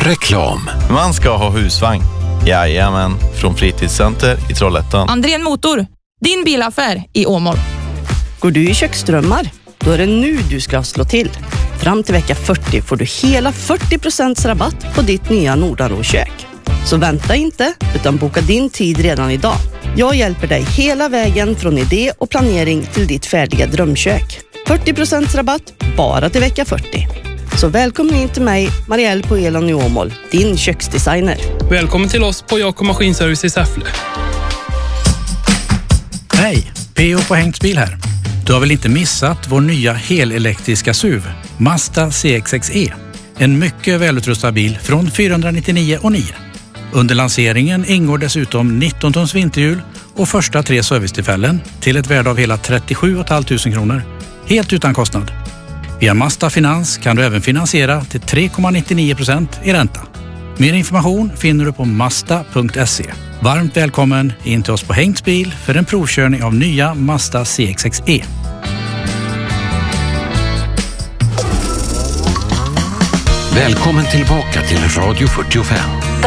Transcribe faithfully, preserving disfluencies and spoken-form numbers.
Reklam. Man ska ha husvagn. Jajamän, från Fritidscenter i Trollhättan. Andrén Motor, din bilaffär i Åmål. Går du i köksdrömmar? Då är det nu du ska slå till. Fram till vecka fyrtio får du hela fyrtio procent rabatt på ditt nya Nordanro-kök. Så vänta inte, utan boka din tid redan idag. Jag hjälper dig hela vägen från idé och planering till ditt färdiga drömkök. fyrtio procent rabatt bara till vecka fyrtio. Så välkommen in till mig, Marielle på Elon i Åmål, din köksdesigner. Välkommen till oss på Jakob Maskinservice i Säffle. Hej, P O på Hengtsbil här. Du har väl inte missat vår nya helelektriska S U V, Mazda C X X E. En mycket välutrustad bil från fyrahundranittionio och nio. Under lanseringen ingår dessutom nitton tons vinterhjul och första tre servicetillfällen till ett värde av hela trettiosju tusen femhundra kronor. Helt utan kostnad. Via Mazda Finans kan du även finansiera till tre komma nittionio procent i ränta. Mer information finner du på mazda punkt se. Varmt välkommen in till oss på Hengtsbil för en provkörning av nya Mazda C X X E. Välkommen tillbaka till Radio fyrtiofem.